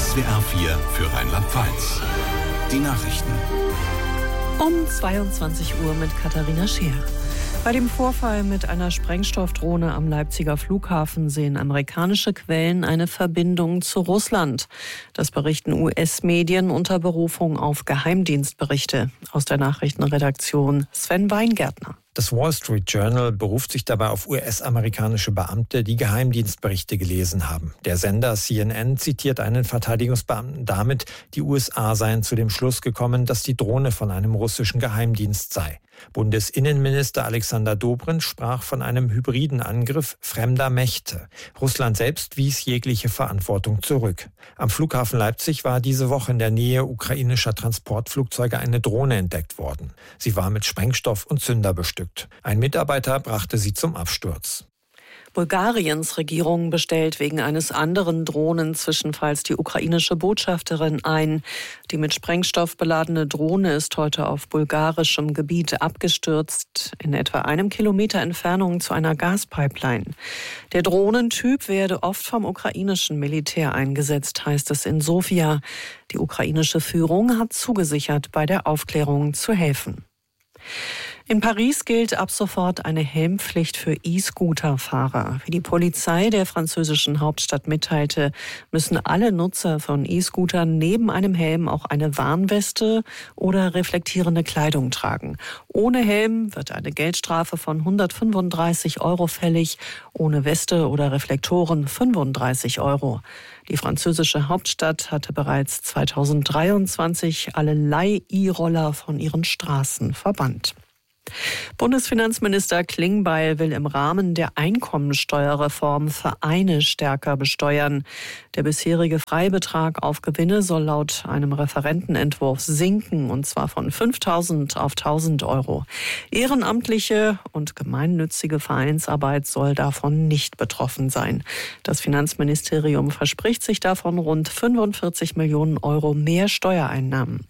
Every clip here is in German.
SWR 4 für Rheinland-Pfalz. Die Nachrichten. Um 22 Uhr mit Katharina Scheer. Bei dem Vorfall mit einer Sprengstoffdrohne am Leipziger Flughafen sehen amerikanische Quellen eine Verbindung zu Russland. Das berichten US-Medien unter Berufung auf Geheimdienstberichte. Aus der Nachrichtenredaktion Sven Weingärtner. Das Wall Street Journal beruft sich dabei auf US-amerikanische Beamte, die Geheimdienstberichte gelesen haben. Der Sender CNN zitiert einen Verteidigungsbeamten damit, die USA seien zu dem Schluss gekommen, dass die Drohne von einem russischen Geheimdienst sei. Bundesinnenminister Alexander Dobrindt sprach von einem hybriden Angriff fremder Mächte. Russland selbst wies jegliche Verantwortung zurück. Am Flughafen Leipzig war diese Woche in der Nähe ukrainischer Transportflugzeuge eine Drohne entdeckt worden. Sie war mit Sprengstoff und Zünder bestückt. Ein Mitarbeiter brachte sie zum Absturz. Bulgariens Regierung bestellt wegen eines anderen Drohnenzwischenfalls die ukrainische Botschafterin ein. Die mit Sprengstoff beladene Drohne ist heute auf bulgarischem Gebiet abgestürzt, in etwa 1 Kilometer Entfernung zu einer Gaspipeline. Der Drohnentyp werde oft vom ukrainischen Militär eingesetzt, heißt es in Sofia. Die ukrainische Führung hat zugesichert, bei der Aufklärung zu helfen. In Paris gilt ab sofort eine Helmpflicht für E-Scooter-Fahrer. Wie die Polizei der französischen Hauptstadt mitteilte, müssen alle Nutzer von E-Scootern neben einem Helm auch eine Warnweste oder reflektierende Kleidung tragen. Ohne Helm wird eine Geldstrafe von 135 € fällig, ohne Weste oder Reflektoren 35 €. Die französische Hauptstadt hatte bereits 2023 alle Leih-E-Roller von ihren Straßen verbannt. Bundesfinanzminister Klingbeil will im Rahmen der Einkommensteuerreform Vereine stärker besteuern. Der bisherige Freibetrag auf Gewinne soll laut einem Referentenentwurf sinken, und zwar von 5.000 auf 1.000 €. Ehrenamtliche und gemeinnützige Vereinsarbeit soll davon nicht betroffen sein. Das Finanzministerium verspricht sich davon rund 45 Millionen € mehr Steuereinnahmen.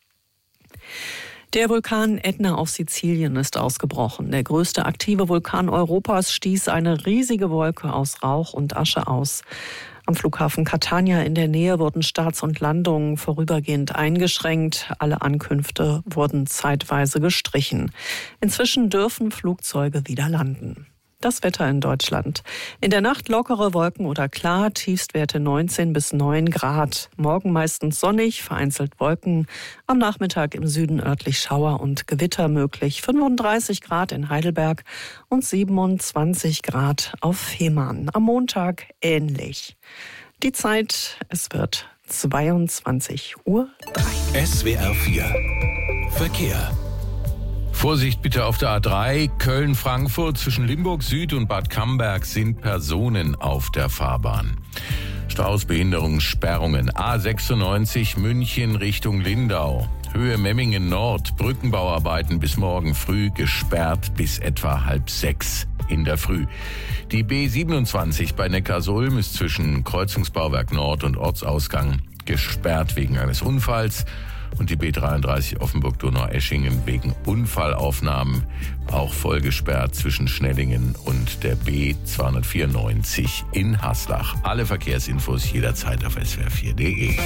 Der Vulkan Ätna auf Sizilien ist ausgebrochen. Der größte aktive Vulkan Europas stieß eine riesige Wolke aus Rauch und Asche aus. Am Flughafen Catania in der Nähe wurden Starts und Landungen vorübergehend eingeschränkt. Alle Ankünfte wurden zeitweise gestrichen. Inzwischen dürfen Flugzeuge wieder landen. Das Wetter in Deutschland. In der Nacht lockere Wolken oder klar, Tiefstwerte 19 bis 9 Grad. Morgen meistens sonnig, vereinzelt Wolken. Am Nachmittag im Süden örtlich Schauer und Gewitter möglich. 35 Grad in Heidelberg und 27 Grad auf Fehmarn. Am Montag ähnlich. Die Zeit, es wird 22:03 Uhr. SWR 4 Verkehr. Vorsicht bitte auf der A3 Köln-Frankfurt. Zwischen Limburg Süd und Bad Camberg sind Personen auf der Fahrbahn. Staus, Behinderungen, Sperrungen. A96 München Richtung Lindau. Höhe Memmingen Nord. Brückenbauarbeiten bis morgen früh, gesperrt bis etwa 5:30 in der Früh. Die B27 bei Neckarsulm ist zwischen Kreuzungsbauwerk Nord und Ortsausgang gesperrt wegen eines Unfalls. Und die B33 Offenburg-Donaueschingen wegen Unfallaufnahmen auch voll gesperrt zwischen Schnellingen und der B294 in Haslach. Alle Verkehrsinfos jederzeit auf swr4.de.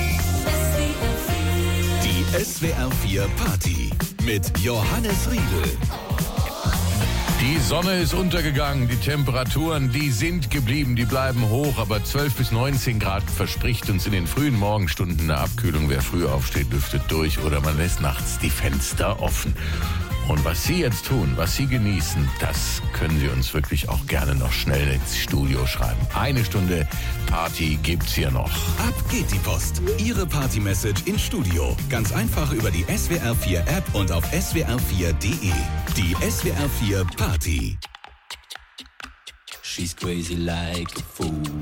Die SWR 4 Party mit Johannes Riedel. Die Sonne ist untergegangen, die Temperaturen, die sind geblieben, die bleiben hoch, aber 12 bis 19 Grad verspricht uns in den frühen Morgenstunden eine Abkühlung. Wer früh aufsteht, lüftet durch oder man lässt nachts die Fenster offen. Und was Sie jetzt tun, was Sie genießen, das können Sie uns wirklich auch gerne noch schnell ins Studio schreiben. 1 Stunde Party gibt's hier noch. Ab geht die Post. Ihre Party-Message ins Studio. Ganz einfach über die SWR 4 App und auf swr4.de. Die SWR 4 Party. She's crazy like a fool.